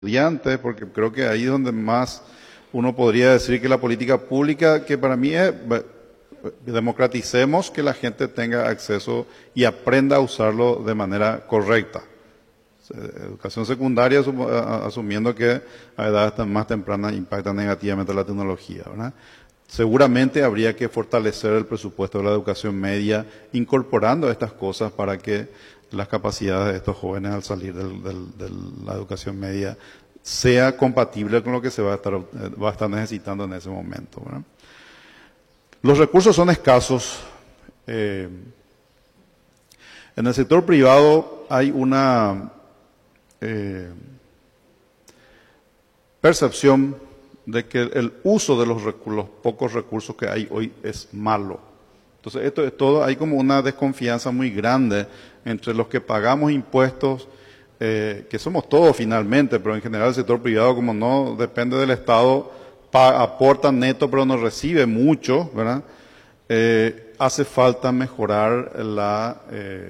estudiantes, porque creo que ahí es donde más uno podría decir que la política pública, que para mí es democraticemos que la gente tenga acceso y aprenda a usarlo de manera correcta. Educación secundaria, asumiendo que a edades más tempranas impacta negativamente la tecnología, ¿verdad? Seguramente habría que fortalecer el presupuesto de la educación media, incorporando estas cosas para que las capacidades de estos jóvenes al salir de la educación media sea compatible con lo que se va a estar necesitando en ese momento, ¿verdad? Los recursos son escasos. En el sector privado hay una percepción de que el uso de los pocos recursos que hay hoy es malo. Entonces, esto es todo, hay como una desconfianza muy grande entre los que pagamos impuestos, que somos todos finalmente, pero en general el sector privado, como no depende del Estado, aporta neto pero no recibe mucho, ¿verdad? Hace falta mejorar la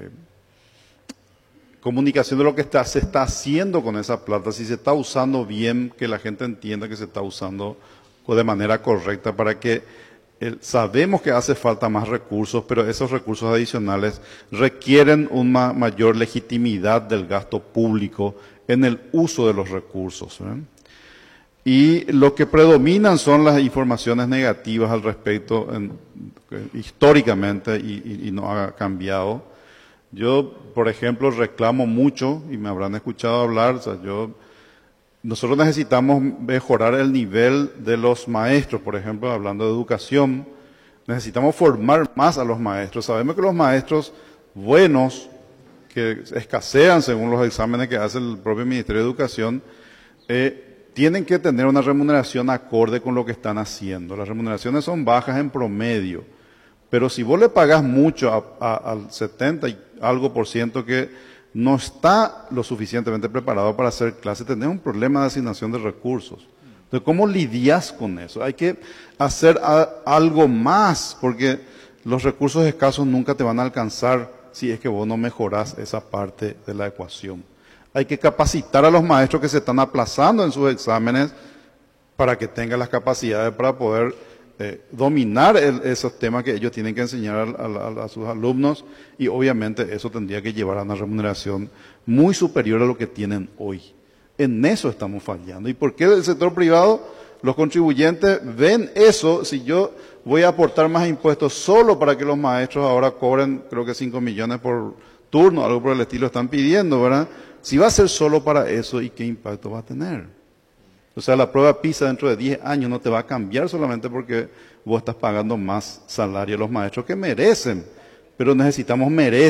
comunicación de lo que se está haciendo con esa plata, si se está usando bien, que la gente entienda que se está usando de manera correcta para que sabemos que hace falta más recursos, pero esos recursos adicionales requieren una mayor legitimidad del gasto público en el uso de los recursos, ¿verdad? Y lo que predominan son las informaciones negativas al respecto históricamente y no ha cambiado. Yo, por ejemplo, reclamo mucho, y me habrán escuchado hablar, nosotros necesitamos mejorar el nivel de los maestros, por ejemplo, hablando de educación, necesitamos formar más a los maestros. Sabemos que los maestros buenos, que escasean según los exámenes que hace el propio Ministerio de Educación, tienen que tener una remuneración acorde con lo que están haciendo. Las remuneraciones son bajas en promedio, pero si vos le pagás mucho al 70 y algo por ciento que no está lo suficientemente preparado para hacer clase, tenés un problema de asignación de recursos. Entonces, ¿cómo lidias con eso? Hay que hacer algo más, porque los recursos escasos nunca te van a alcanzar si es que vos no mejorás esa parte de la ecuación. Hay que capacitar a los maestros que se están aplazando en sus exámenes para que tengan las capacidades para poder dominar esos temas que ellos tienen que enseñar a sus alumnos, y obviamente eso tendría que llevar a una remuneración muy superior a lo que tienen hoy. En eso estamos fallando. ¿Y por qué el sector privado? Los contribuyentes ven eso. Si yo voy a aportar más impuestos solo para que los maestros ahora cobren, creo que 5 millones por turno, algo por el estilo están pidiendo, ¿verdad? Si va a ser solo para eso, ¿y qué impacto va a tener? O sea, la prueba PISA dentro de 10 años no te va a cambiar solamente porque vos estás pagando más salario a los maestros que merecen. Pero necesitamos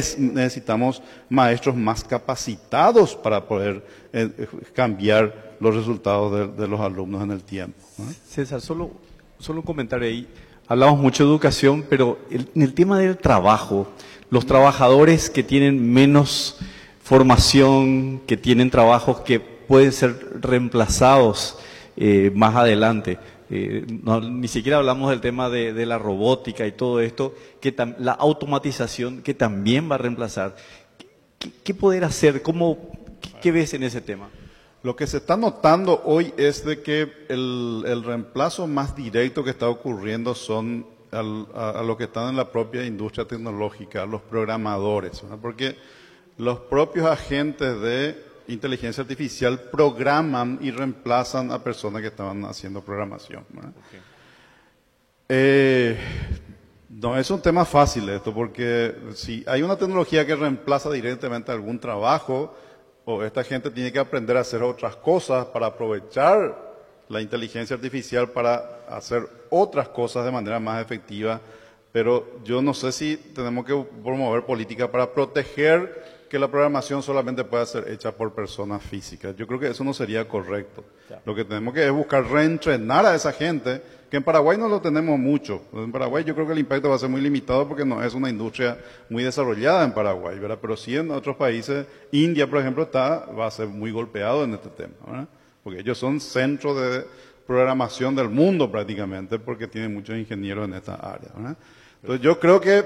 maestros más capacitados para poder cambiar los resultados de los alumnos en el tiempo, ¿no? César, solo un comentario ahí. Hablamos mucho de educación, pero en el tema del trabajo, los trabajadores que tienen menos formación, que tienen trabajos que pueden ser reemplazados más adelante. Ni siquiera hablamos del tema de la robótica y todo esto, la automatización que también va a reemplazar. ¿Qué poder hacer? ¿Qué ves en ese tema? Lo que se está notando hoy es de que el reemplazo más directo que está ocurriendo son a los que están en la propia industria tecnológica, los programadores, ¿verdad? Porque los propios agentes de inteligencia artificial programan y reemplazan a personas que estaban haciendo programación, ¿verdad? Okay. No es un tema fácil esto, porque si hay una tecnología que reemplaza directamente algún trabajo, o esta gente tiene que aprender a hacer otras cosas para aprovechar la inteligencia artificial para hacer otras cosas de manera más efectiva, pero yo no sé si tenemos que promover política para proteger que la programación solamente pueda ser hecha por personas físicas. Yo creo que eso no sería correcto. Lo que tenemos que es buscar reentrenar a esa gente, que en Paraguay no lo tenemos mucho. En Paraguay yo creo que el impacto va a ser muy limitado porque no es una industria muy desarrollada en Paraguay, ¿verdad? Pero sí en otros países, India, por ejemplo, va a ser muy golpeado en este tema, ¿verdad? Porque ellos son centros de programación del mundo prácticamente, porque tienen muchos ingenieros en esta área, ¿verdad? Entonces yo creo que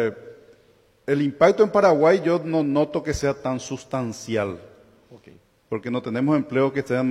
el impacto en Paraguay yo no noto que sea tan sustancial. Okay. porque no tenemos empleos que sean